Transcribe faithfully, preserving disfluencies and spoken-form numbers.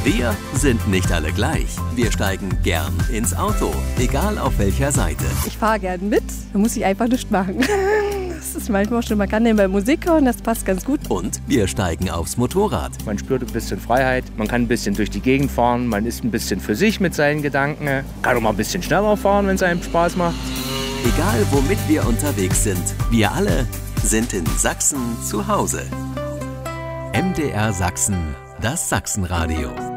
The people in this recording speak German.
Wir sind nicht alle gleich. Wir steigen gern ins Auto, egal auf welcher Seite. Ich fahre gern mit, da muss ich einfach nichts machen. Das ist manchmal schon, man kann nebenbei Musik hören, das passt ganz gut. Und wir steigen aufs Motorrad. Man spürt ein bisschen Freiheit, man kann ein bisschen durch die Gegend fahren, man ist ein bisschen für sich mit seinen Gedanken, kann auch mal ein bisschen schneller fahren, wenn es einem Spaß macht. Egal womit wir unterwegs sind, wir alle sind in Sachsen zu Hause. M D R Sachsen, das Sachsenradio.